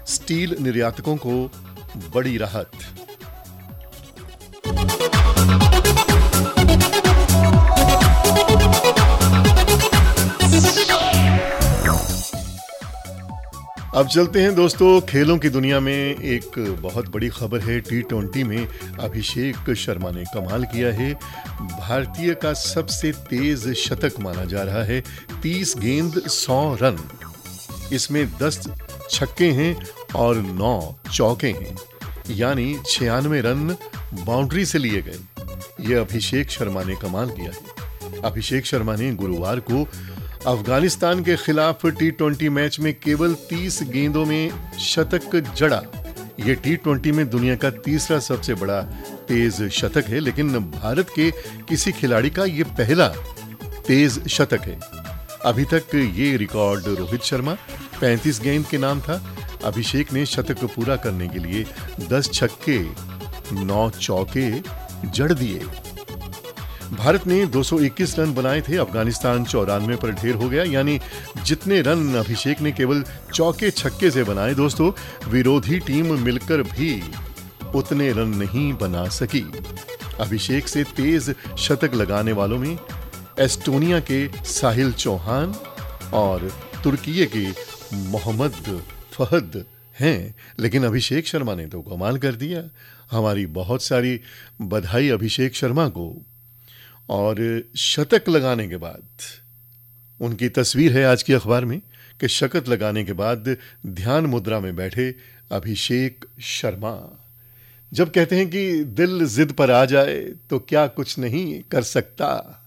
Steel निर्यातकों को बड़ी राहत। अब चलते हैं दोस्तों खेलों की दुनिया में। एक बहुत बड़ी खबर है, T20 में अभिषेक शर्मा ने कमाल किया है। भारतीय का सबसे तेज शतक माना जा रहा है। 30 गेंद 100 रन, इसमें 10 छक्के हैं और 9 चौके हैं, यानी 96 रन बाउंड्री से लिए गए। ये अभिषेक शर्मा ने कमाल किया है। अभिषेक शर्मा ने गुरुवार को अफगानिस्तान के खिलाफ T20 मैच में केवल 30 गेंदों में शतक जड़ा। ये T20 में दुनिया का तीसरा सबसे बड़ा तेज शतक है, लेकिन भारत के किसी खिलाड़ी का ये पहला तेज शतक है। अभी तक ये रिकॉर्ड रोहित शर्मा 35 गेंद के नाम था। अभिषेक ने शतक पूरा करने के लिए 10 छक्के 9 चौके जड़ दिए। भारत ने 221 रन बनाए थे, अफगानिस्तान 94 पर ढेर हो गया। यानी जितने रन अभिषेक ने केवल चौके छक्के से बनाए दोस्तों, विरोधी टीम मिलकर भी उतने रन नहीं बना सकी। अभिषेक से तेज शतक लगाने वालों में एस्टोनिया के साहिल चौहान और तुर्की के मोहम्मद फहद हैं, लेकिन अभिषेक शर्मा ने तो कमाल कर दिया। हमारी बहुत सारी बधाई अभिषेक शर्मा को। और शतक लगाने के बाद उनकी तस्वीर है आज की अखबार में कि शतक लगाने के बाद ध्यान मुद्रा में बैठे अभिषेक शर्मा। जब कहते हैं कि दिल जिद पर आ जाए तो क्या कुछ नहीं कर सकता।